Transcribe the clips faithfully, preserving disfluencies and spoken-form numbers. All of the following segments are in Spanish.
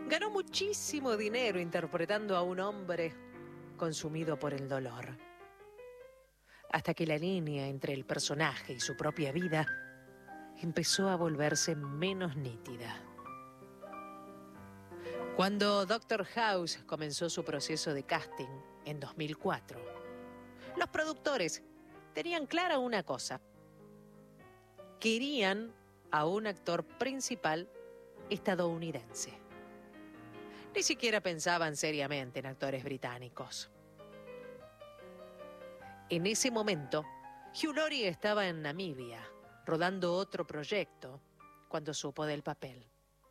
Ganó muchísimo dinero interpretando a un hombre consumido por el dolor. Hasta que la línea entre el personaje y su propia vida empezó a volverse menos nítida. Cuando Doctor House comenzó su proceso de casting en dos mil cuatro, los productores tenían clara una cosa. Querían a un actor principal estadounidense. Ni siquiera pensaban seriamente en actores británicos. En ese momento, Hugh Laurie estaba en Namibia, rodando otro proyecto, cuando supo del papel.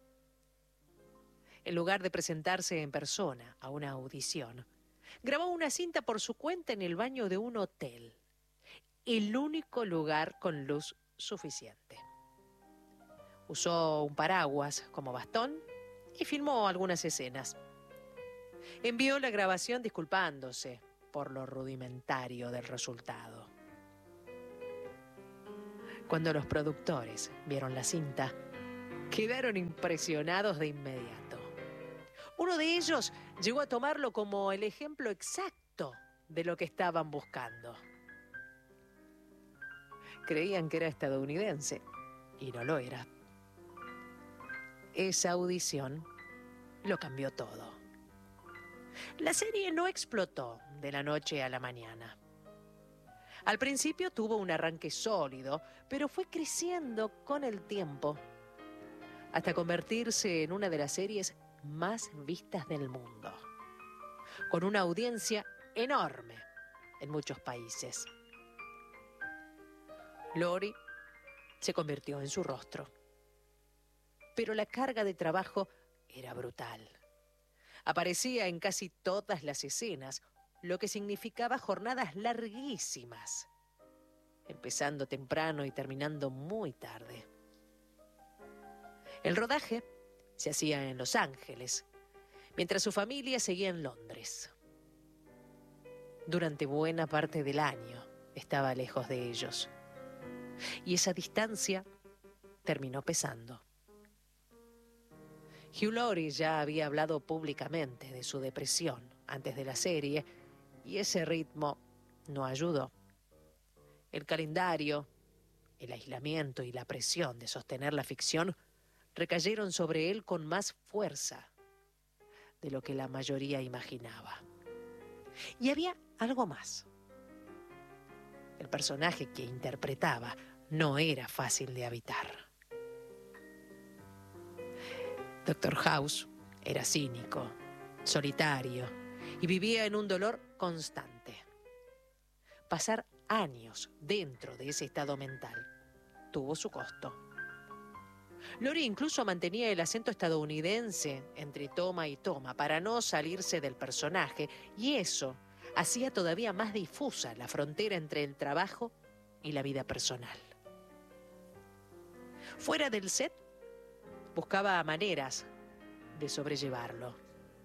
En lugar de presentarse en persona a una audición, grabó una cinta por su cuenta en el baño de un hotel, el único lugar con luz suficiente. Usó un paraguas como bastón y filmó algunas escenas. Envió la grabación disculpándose por lo rudimentario del resultado. Cuando los productores vieron la cinta, quedaron impresionados de inmediato. Uno de ellos llegó a tomarlo como el ejemplo exacto de lo que estaban buscando. Creían que era estadounidense y no lo era. Esa audición lo cambió todo. La serie no explotó de la noche a la mañana. Al principio tuvo un arranque sólido, pero fue creciendo con el tiempo hasta convertirse en una de las series más vistas del mundo, con una audiencia enorme en muchos países. Laurie se convirtió en su rostro, pero la carga de trabajo era brutal. Aparecía en casi todas las escenas, lo que significaba jornadas larguísimas, empezando temprano y terminando muy tarde. El rodaje se hacía en Los Ángeles, mientras su familia seguía en Londres. Durante buena parte del año estaba lejos de ellos, y esa distancia terminó pesando. Hugh Laurie ya había hablado públicamente de su depresión antes de la serie, y ese ritmo no ayudó. El calendario, el aislamiento y la presión de sostener la ficción recayeron sobre él con más fuerza de lo que la mayoría imaginaba. Y había algo más. El personaje que interpretaba no era fácil de habitar. Doctor House era cínico, solitario y vivía en un dolor constante. Pasar años dentro de ese estado mental tuvo su costo. Laurie incluso mantenía el acento estadounidense entre toma y toma para no salirse del personaje, y eso hacía todavía más difusa la frontera entre el trabajo y la vida personal. Fuera del set, buscaba maneras de sobrellevarlo.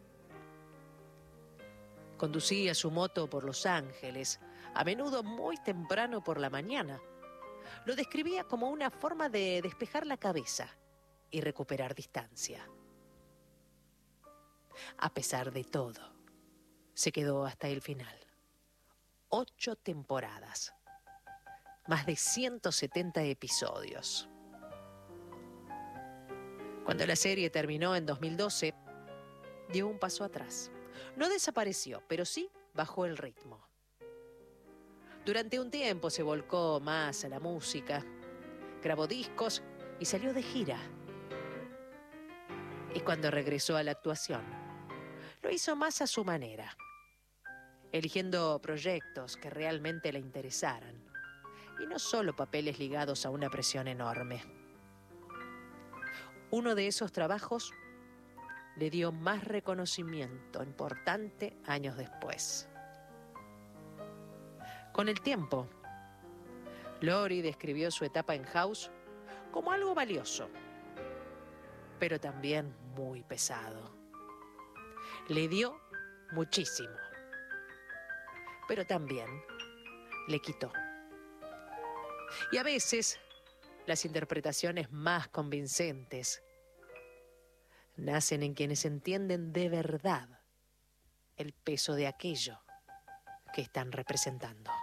Conducía su moto por Los Ángeles, a menudo muy temprano por la mañana. Lo describía como una forma de despejar la cabeza y recuperar distancia. A pesar de todo, se quedó hasta el final. Ocho temporadas, más de ciento setenta episodios. Cuando la serie terminó en dos mil doce, dio un paso atrás. No desapareció, pero sí bajó el ritmo. Durante un tiempo se volcó más a la música, grabó discos y salió de gira. Y cuando regresó a la actuación, lo hizo más a su manera, eligiendo proyectos que realmente le interesaran, y no solo papeles ligados a una presión enorme. Uno de esos trabajos le dio más reconocimiento importante años después. Con el tiempo, Laurie describió su etapa en House como algo valioso, pero también muy pesado. Le dio muchísimo, pero también le quitó. Y a veces, las interpretaciones más convincentes nacen en quienes entienden de verdad el peso de aquello que están representando.